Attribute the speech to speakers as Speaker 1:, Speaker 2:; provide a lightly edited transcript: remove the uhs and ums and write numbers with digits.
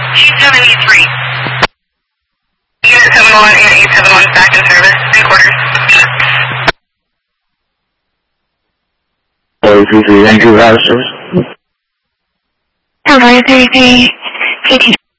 Speaker 1: G73. Unit 71 and 871 back in service. 3 quarters.
Speaker 2: 33, thank you, out of service.
Speaker 3: Hello, 33, 18.